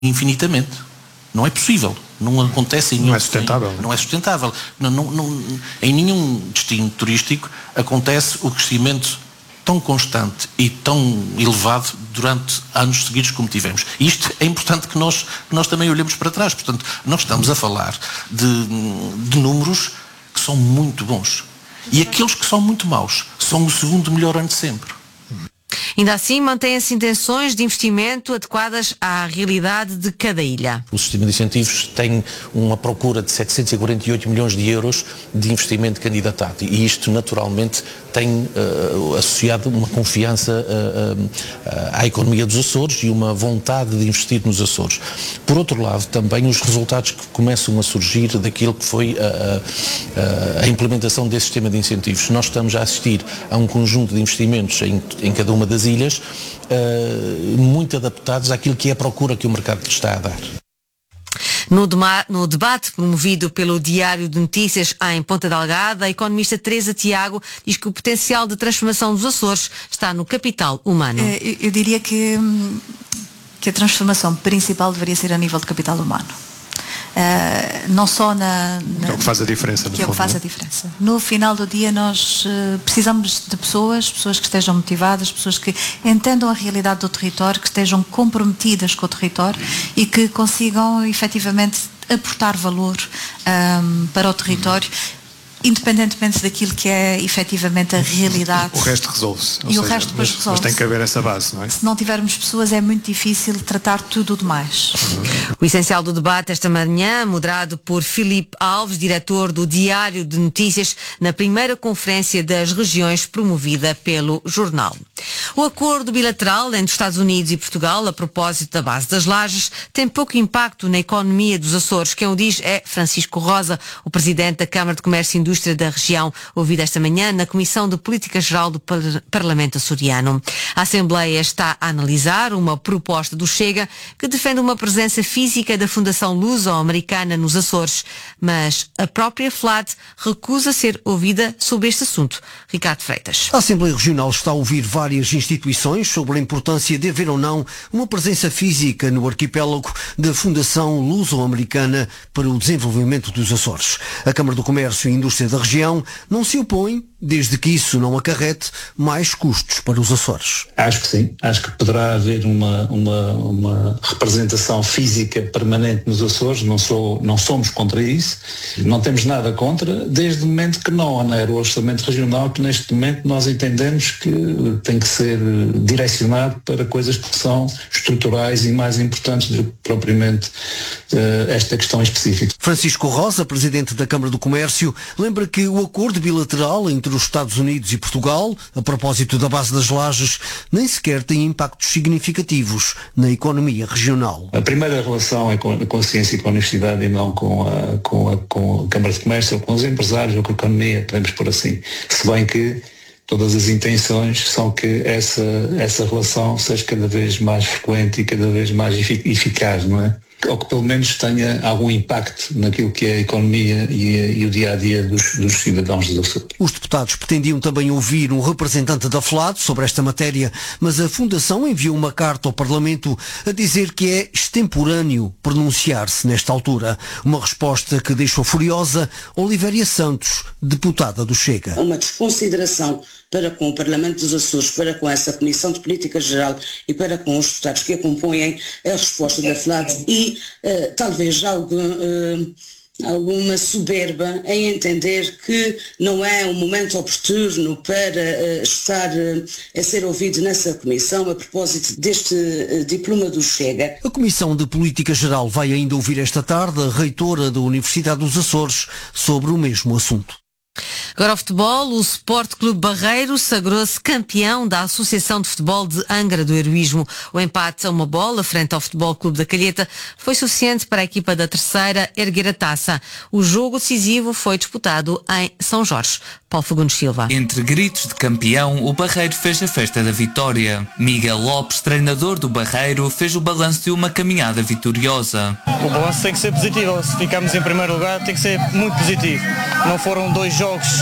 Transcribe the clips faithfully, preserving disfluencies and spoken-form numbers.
infinitamente. Não é possível. Não acontece em nenhum... Não é sustentável. Não é sustentável. Não, não, não, em nenhum destino turístico acontece o crescimento tão constante e tão elevado durante anos seguidos como tivemos. E isto é importante que nós, que nós também olhemos para trás. Portanto, nós estamos a falar de, de números que são muito bons. E aqueles que são muito maus são o segundo melhor ano de sempre. Ainda assim, mantêm-se intenções de investimento adequadas à realidade de cada ilha. O sistema de incentivos tem uma procura de setecentos e quarenta e oito milhões de euros de investimento candidatado e isto naturalmente tem uh, associado uma confiança uh, uh, à economia dos Açores e uma vontade de investir nos Açores. Por outro lado, também os resultados que começam a surgir daquilo que foi a, a, a implementação desse sistema de incentivos. Nós estamos a assistir a um conjunto de investimentos em, em cada uma das ilhas, uh, muito adaptados àquilo que é a procura que o mercado está a dar. No, dema- no debate promovido pelo Diário de Notícias em Ponta Delgada, a economista Teresa Tiago diz que o potencial de transformação dos Açores está no capital humano. Eu, eu diria que, que a transformação principal deveria ser a nível de capital humano. Uh, não só na, na... Que é o que faz a diferença, no Que é o que fundo, faz não? a diferença. No final do dia nós uh, precisamos de pessoas, pessoas que estejam motivadas, pessoas que entendam a realidade do território, que estejam comprometidas com o território e que consigam efetivamente aportar valor um, para o território, independentemente daquilo que é efetivamente a realidade. O resto resolve-se. E seja, o resto depois mas, resolve-se. Mas tem que haver essa base, não é? Se não tivermos pessoas é muito difícil tratar tudo o demais. O essencial do debate esta manhã, moderado por Filipe Alves, diretor do Diário de Notícias, na primeira conferência das regiões promovida pelo jornal. O acordo bilateral entre os Estados Unidos e Portugal, a propósito da base das Lajes, tem pouco impacto na economia dos Açores. Quem o diz é Francisco Rosa, o presidente da Câmara de Comércio e Indústria da região, ouvido esta manhã na Comissão de Política Geral do Par- Parlamento Açoriano. A Assembleia está a analisar uma proposta do Chega que defende uma presença física da Fundação Luso-Americana nos Açores, mas a própria F L A D recusa ser ouvida sobre este assunto. Ricardo Freitas. A Assembleia Regional está a ouvir várias instituições sobre a importância de haver ou não uma presença física no arquipélago da Fundação Luso-Americana para o Desenvolvimento dos Açores. A Câmara do Comércio e Indústria da região não se opõe, desde que isso não acarrete mais custos para os Açores. Acho que sim, acho que poderá haver uma, uma, uma representação física permanente nos Açores, não, sou, não somos contra isso, não temos nada contra, desde o momento que não onera o orçamento regional, que neste momento nós entendemos que tem que ser direcionado para coisas que são estruturais e mais importantes do que propriamente uh, esta questão específica. Francisco Rosa, presidente da Câmara do Comércio, lembra que o acordo bilateral entre os Estados Unidos e Portugal, a propósito da base das Lajes, nem sequer tem impactos significativos na economia regional. A primeira relação é com a consciência e com a universidade e não com a, com a, com a Câmara de Comércio, ou com os empresários, ou com a economia, podemos pôr assim. Se bem que todas as intenções são que essa, essa relação seja cada vez mais frequente e cada vez mais eficaz, não é? Ou que pelo menos tenha algum impacto naquilo que é a economia e, e o dia-a-dia dos, dos cidadãos dos Açores. Os deputados pretendiam também ouvir um representante da F L A D sobre esta matéria, mas a Fundação enviou uma carta ao Parlamento a dizer que é extemporâneo pronunciar-se nesta altura. Uma resposta que deixou furiosa Olivéria Santos, deputada do Chega. Uma desconsideração para com o Parlamento dos Açores, para com essa Comissão de Política Geral e para com os deputados que a compõem, a resposta da F L A D e uh, talvez algo, uh, alguma soberba em entender que não é um momento oportuno para uh, estar uh, a ser ouvido nessa comissão a propósito deste uh, diploma do Chega. A Comissão de Política Geral vai ainda ouvir esta tarde a reitora da Universidade dos Açores sobre o mesmo assunto. Agora ao futebol, o Sport Clube Barreiro sagrou-se campeão da Associação de Futebol de Angra do Heroísmo. O empate a uma bola frente ao Futebol Clube da Calheta foi suficiente para a equipa da terceira erguer a taça. O jogo decisivo foi disputado em São Jorge. Paulo Fagundes Silva. Entre gritos de campeão, o Barreiro fez a festa da vitória. Miguel Lopes, treinador do Barreiro, fez o balanço de uma caminhada vitoriosa. O balanço tem que ser positivo. Se ficarmos em primeiro lugar, tem que ser muito positivo. Não foram dois jogos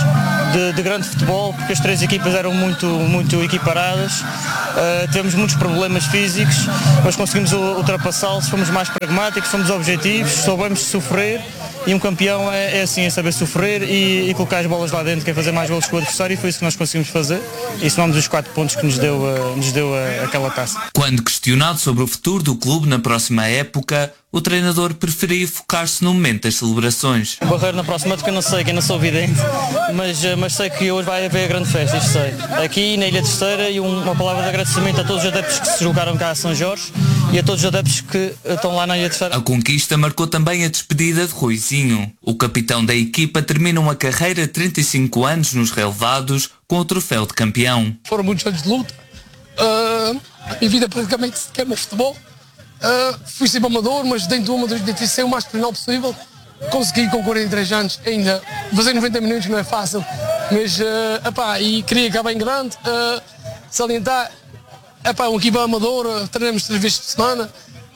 de, de grande futebol, porque as três equipas eram muito, muito equiparadas. Uh, tivemos muitos problemas físicos, mas conseguimos ultrapassá-los, fomos mais pragmáticos, fomos objetivos, soubemos sofrer. E um campeão é, é assim, é saber sofrer e, e colocar as bolas lá dentro, quer fazer mais golos que o adversário, e foi isso que nós conseguimos fazer. E somamos os quatro pontos que nos deu, uh, nos deu uh, aquela taça. Quando questionado sobre o futuro do clube na próxima época, o treinador preferia focar-se no momento das celebrações. O Barreiro na próxima época não sei, que eu não sou vidente, mas, mas sei que hoje vai haver a grande festa, isto sei. Aqui na Ilha Terceira, e uma palavra de agradecimento a todos os adeptos que se deslocaram cá a São Jorge e a todos os adeptos que estão lá na Ilha Terceira. A conquista marcou também a despedida de Ruizinho. O capitão da equipa termina uma carreira de trinta e cinco anos nos relevados com o troféu de campeão. Foram muitos anos de luta, uh, a minha vida praticamente se queima futebol. Uh, fui sempre amador, mas dentro do amador tentei ser o mais profissional possível. Consegui com quarenta e três anos ainda fazer noventa minutos, não é fácil, mas uh, epá, e queria acabar em grande, uh, salientar, epá, uma equipa amadora, treinamos três vezes por semana,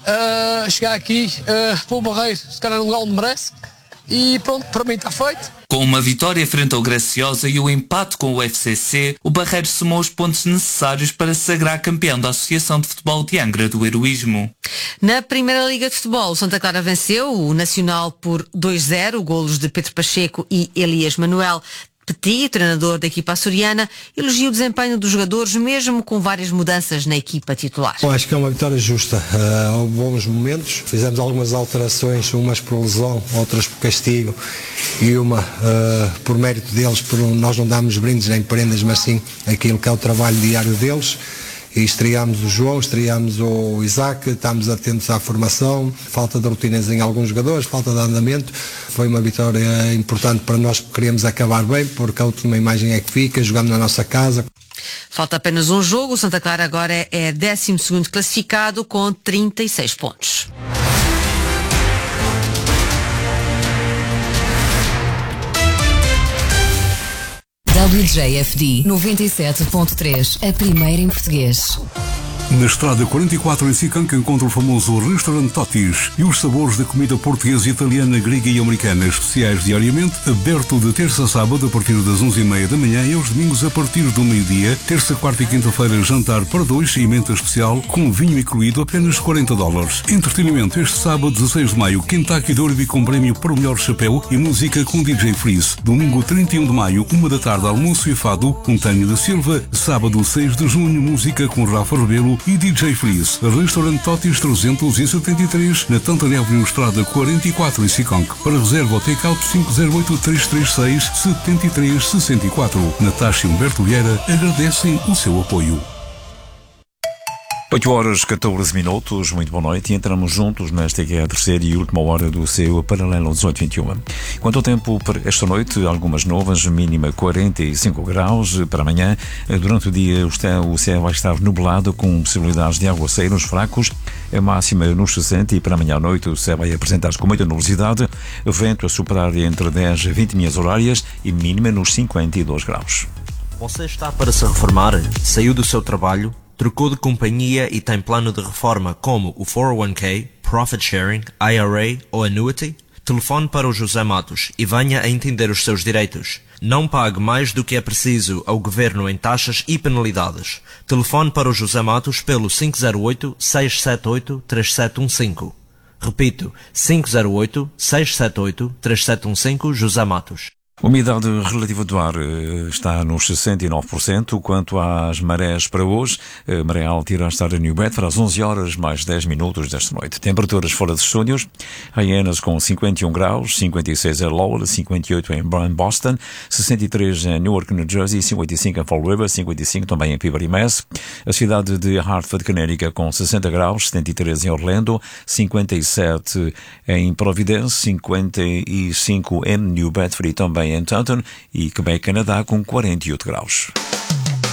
uh, chegar aqui uh, para o Barreiro, se calhar no lugar onde merece, e pronto, para mim está feito. Com uma vitória frente ao Graciosa e o empate com o F C C, o Barreiro somou os pontos necessários para se sagrar campeão da Associação de Futebol de Angra do Heroísmo. Na Primeira Liga de Futebol, o Santa Clara venceu o Nacional por dois zero, golos de Pedro Pacheco e Elias Manuel. Petit, treinador da equipa açoriana, elogia o desempenho dos jogadores, mesmo com várias mudanças na equipa titular. Bom, acho que é uma vitória justa. Uh, houve bons momentos, fizemos algumas alterações, umas por lesão, outras por castigo e uma uh, por mérito deles, por nós não damos brindes nem prendas, mas sim aquilo que é o trabalho diário deles. E estreámos o João, estreámos o Isaac, estamos atentos à formação, falta de rotinas em alguns jogadores, falta de andamento. Foi uma vitória importante para nós que queríamos acabar bem, porque a última imagem é que fica, jogamos na nossa casa. Falta apenas um jogo, o Santa Clara agora é décimo segundo classificado com trinta e seis pontos. W J F D noventa e sete ponto três, a primeira em português. Na estrada quarenta e quatro em Sicanca encontra o famoso restaurante Totis e os sabores da comida portuguesa, italiana, grega e americana, especiais diariamente, aberto de terça a sábado a partir das onze e meia da manhã e aos domingos a partir do meio-dia, terça, quarta e quinta-feira jantar para dois e menta especial com vinho incluído apenas quarenta dólares. Entretenimento este sábado dezasseis de maio, Kentucky Derby com prémio para o melhor chapéu e música com D J Freeze. Domingo trinta e um de maio, uma da tarde, almoço e fado com Tânia da Silva. Sábado seis de junho, música com Rafa Rebelo e D J Freeze. Restaurante Totis trezentos e setenta e três, na Tantana Avenue Estrada quarenta e quatro em Siconque. Para reserva ou take-out cinco zero oito, três três seis, sete três seis quatro. Natasha e Humberto Vieira agradecem o seu apoio. oito horas, catorze minutos, muito boa noite e entramos juntos nesta que é a terceira e última hora do seu Paralelo dezoito vinte e um. Quanto ao tempo para esta noite, algumas nuvens, mínima quarenta e cinco graus para amanhã. Durante o dia o céu vai estar nublado com possibilidades de aguaceiros fracos, a máxima nos sessenta e para amanhã à noite o céu vai apresentar-se com muita nubosidade, vento a superar entre dez a vinte milhas horárias e mínima nos cinquenta e dois graus. Você está para se reformar? Saiu do seu trabalho? Trocou de companhia e tem plano de reforma como o quatro oh um k, Profit Sharing, I R A ou Annuity? Telefone para o José Matos e venha a entender os seus direitos. Não pague mais do que é preciso ao Governo em taxas e penalidades. Telefone para o José Matos pelo cinco zero oito, seis sete oito, três sete um cinco. Repito, cinco zero oito, seis sete oito, três sete um cinco, José Matos. A umidade relativa do ar está nos sessenta e nove por cento. Quanto às marés para hoje, a maré alta irá estar em New Bedford às onze horas mais dez minutos desta noite. Temperaturas fora dos estúdios: Hyannis com cinquenta e um graus, cinquenta e seis em Lowell, cinquenta e oito em Boston, sessenta e três em Newark, New Jersey, cinquenta e cinco em Fall River, cinquenta e cinco também em Peabody, Mass. A cidade de Hartford, Connecticut com sessenta graus, setenta e três em Orlando, cinquenta e sete em Providence, cinquenta e cinco em New Bedford e também em Taunton, e Quebec, Canadá, com quarenta e oito graus.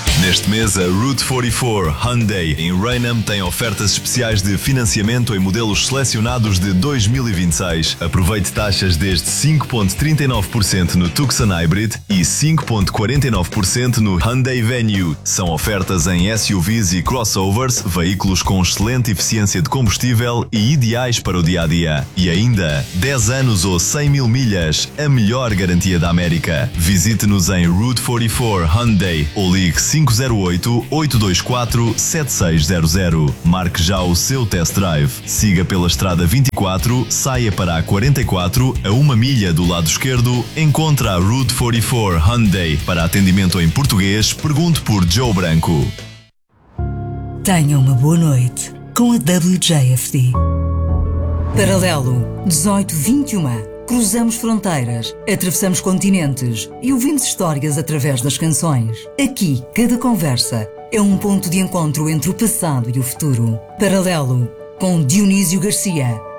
Neste mês, a Route quarenta e quatro Hyundai em Raynham tem ofertas especiais de financiamento em modelos selecionados de dois mil e vinte e seis. Aproveite taxas desde cinco vírgula trinta e nove por cento no Tucson Hybrid e cinco vírgula quarenta e nove por cento no Hyundai Venue. São ofertas em S U Vs e crossovers, veículos com excelente eficiência de combustível e ideais para o dia-a-dia. E ainda, dez anos ou cem mil milhas, a melhor garantia da América. Visite-nos em Route quarenta e quatro Hyundai ou ligue cinco zero oito, oito dois quatro, sete seis zero zero. Marque já o seu test drive. Siga pela estrada vinte e quatro, saia para a quarenta e quatro, a uma milha do lado esquerdo, encontra a Route quarenta e quatro Hyundai. Para atendimento em português, pergunte por Joe Branco. Tenha uma boa noite com a W J F D. Paralelo dezoito vinte e um. Cruzamos fronteiras, atravessamos continentes e ouvimos histórias através das canções. Aqui, cada conversa é um ponto de encontro entre o passado e o futuro. Paralelo, com Dionísio Garcia,